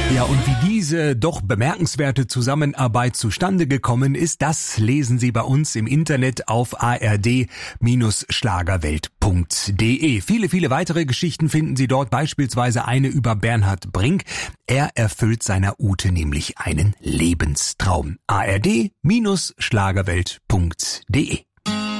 Ja, und wie diese doch bemerkenswerte Zusammenarbeit zustande gekommen ist, das lesen Sie bei uns im Internet auf ard-schlagerwelt.de. Viele weitere Geschichten finden Sie dort, beispielsweise eine über Bernhard Brink. Er erfüllt seiner Ute nämlich einen Lebenstraum. ard-schlagerwelt.de